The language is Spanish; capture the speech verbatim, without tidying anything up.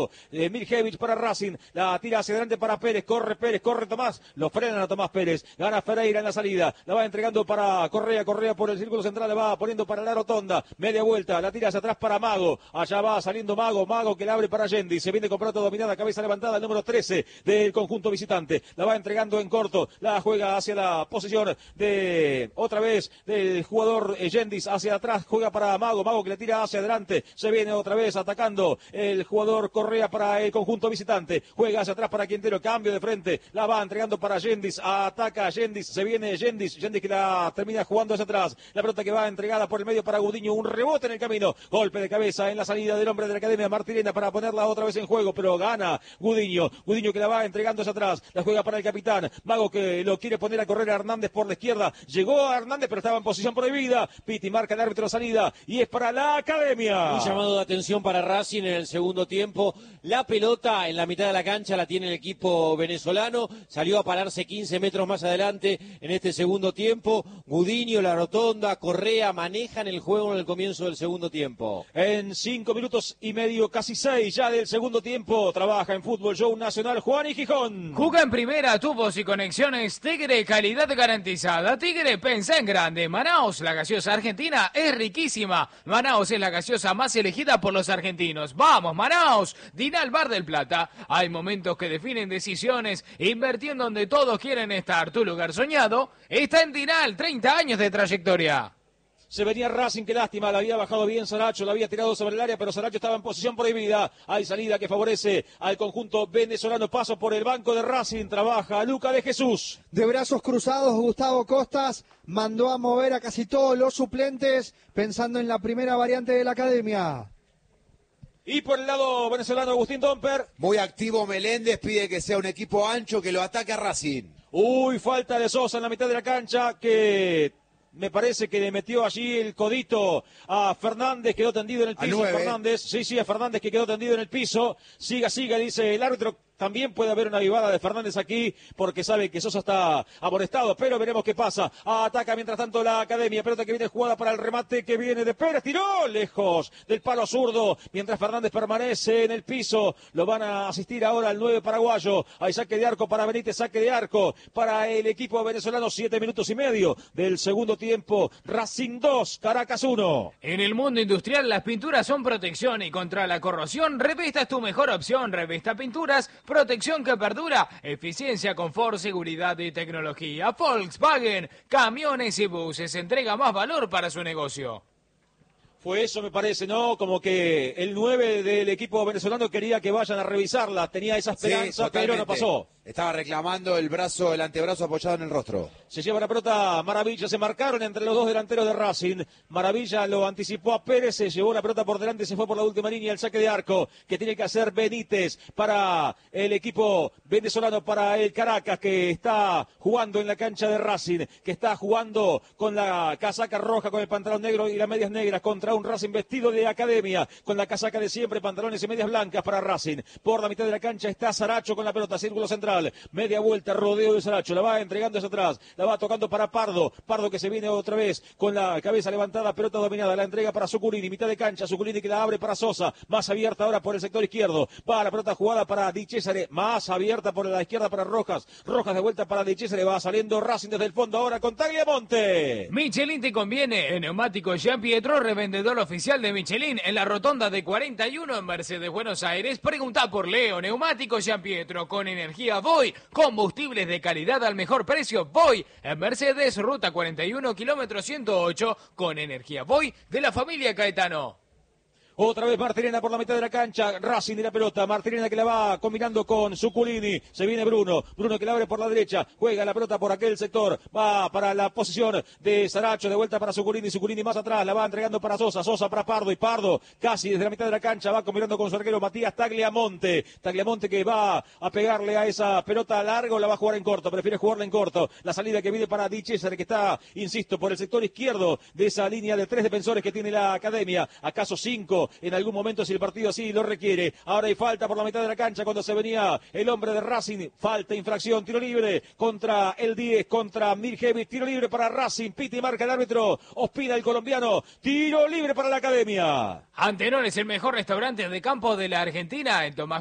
Eh, Mirjevich para Racing, la tira hacia adelante para Pérez, corre Pérez, corre Tomás, lo frenan a Tomás Pérez, gana Ferreira en la salida, la va entregando para Correa, Correa por el círculo central, la va poniendo para la rotonda, media vuelta, la tira hacia atrás para Mago, allá va saliendo Mago, Mago que la abre para Yendi, se viene con pelota dominada, cabeza levantada, el número trece del conjunto visitante, la va entregando en corto, la juega hacia la posición de, otra vez, del jugador Yendis hacia atrás, juega para Mago, Mago que la tira hacia adelante, se viene otra vez atacando el jugador Correa para el conjunto visitante, juega hacia atrás para Quintero, cambio de frente, la va entregando para Yendis, ataca Yendis, se viene Yendis, Yendis que la termina jugando hacia atrás, la pelota que va entregada por el medio para Gudiño, un rebote en el camino, golpe de cabeza en la salida del hombre de la Academia Martirena para ponerla otra vez en juego, pero gana Gudiño, Gudiño que la va entregando hacia atrás, la juega para el capitán, Mago que lo quiere poner a correr a Hernández por la izquierda, llegó a Hernández pero estaba en posición prohibida, Piti marca el árbitro salida y es para la Academia. Un llamado de atención para Racing en el segundo tiempo. La pelota en la mitad de la cancha la tiene el equipo venezolano. Salió a pararse quince metros más adelante en este segundo tiempo. Gudiño, La Rotonda, Correa manejan el juego en el comienzo del segundo tiempo. En cinco minutos y medio, casi seis ya del segundo tiempo, trabaja en Fútbol Show Nacional Juan y Gijón. Juega en primera, tubos y conexiones Tigre, calidad garantizada. Tigre, pensá en grande. Manaos, la gaseosa argentina, es riquísima. Manaos es la gaseosa más elegida por los argentinos. ¡Vamos, Manaos! Dinal Bar del Plata. Hay momentos que definen decisiones. Invertir donde todos quieren estar. Tu lugar soñado está en Dinal. treinta años de trayectoria. Se venía Racing, qué lástima, la había bajado bien Saracho, la había tirado sobre el área, pero Saracho estaba en posición prohibida. Hay salida que favorece al conjunto venezolano. Paso por el banco de Racing, trabaja Luca de Jesús. De brazos cruzados, Gustavo Costas mandó a mover a casi todos los suplentes, pensando en la primera variante de la Academia. Y por el lado venezolano, Agustín Domper. Muy activo Meléndez, pide que sea un equipo ancho que lo ataque a Racing. Uy, falta de Sosa en la mitad de la cancha, que me parece que le metió allí el codito a Fernández, quedó tendido en el piso. Fernández, sí, sí, a Fernández que quedó tendido en el piso. Siga, siga, dice el árbitro. También puede haber una vivada de Fernández aquí, porque sabe que Sosa está amonestado, pero veremos qué pasa. Ataca mientras tanto la Academia, pelota que viene jugada para el remate que viene de Pérez, tiró lejos del palo zurdo, mientras Fernández permanece en el piso. Lo van a asistir ahora al nueve paraguayo. Hay saque de arco para Benítez, saque de arco para el equipo venezolano, siete minutos y medio del segundo tiempo. Racing dos, Caracas uno. En el mundo industrial las pinturas son protección y contra la corrosión, Revista es tu mejor opción. Revista Pinturas, protección que perdura, eficiencia, confort, seguridad y tecnología. Volkswagen, camiones y buses, entrega más valor para su negocio. Fue eso, me parece, ¿no? Como que el nueve del equipo venezolano quería que vayan a revisarla, tenía esa esperanza, sí, pero no pasó. Estaba reclamando el brazo, el antebrazo apoyado en el rostro. Se lleva la pelota Maravilla, se marcaron entre los dos delanteros de Racing. Maravilla lo anticipó a Pérez, se llevó la pelota por delante, se fue por la última línea, el saque de arco que tiene que hacer Benítez para el equipo venezolano, para el Caracas, que está jugando en la cancha de Racing, que está jugando con la casaca roja, con el pantalón negro y las medias negras, contra un Racing vestido de Academia, con la casaca de siempre, pantalones y medias blancas para Racing. Por la mitad de la cancha está Saracho con la pelota, círculo central. Media vuelta, rodeo de Saracho, la va entregando hacia atrás, la va tocando para Pardo, Pardo que se viene otra vez con la cabeza levantada, pelota dominada, la entrega para Zuculini, mitad de cancha, Zuculini que la abre para Sosa, más abierta ahora por el sector izquierdo, va la pelota jugada para Di Cesare, más abierta por la izquierda para Rojas, Rojas de vuelta para Di Cesare, va saliendo Racing desde el fondo ahora con Tagliamonte. Michelin te conviene, en Neumático Jean Pietro, revendedor oficial de Michelin, en la rotonda de cuarenta y uno en Mercedes, Buenos Aires. Pregunta por Leo. Neumático Jean Pietro, con energía voy, combustibles de calidad al mejor precio voy, en Mercedes, ruta cuarenta y uno, kilómetro ciento ocho, con energía voy, de la familia Caetano. Otra vez Martirena por la mitad de la cancha, Racing de la pelota, Martirena que la va combinando con Zuculini, se viene Bruno, Bruno que la abre por la derecha, juega la pelota por aquel sector, va para la posición de Saracho, de vuelta para Zuculini, Zuculini más atrás, la va entregando para Sosa, Sosa para Pardo, y Pardo casi desde la mitad de la cancha va combinando con su arquero Matías Tagliamonte, Tagliamonte que va a pegarle a esa pelota larga, o la va a jugar en corto, prefiere jugarla en corto, la salida que viene para Di Cesare, que está, insisto, por el sector izquierdo de esa línea de tres defensores que tiene la Academia, acaso cinco en algún momento si el partido así lo requiere. Ahora hay falta por la mitad de la cancha cuando se venía el hombre de Racing. Falta, infracción, tiro libre contra el diez, contra Mirjevic. Tiro libre para Racing. Pita y marca el árbitro. Ospina el colombiano. Tiro libre para la Academia. Antenor es el mejor restaurante de campo de la Argentina. En Tomás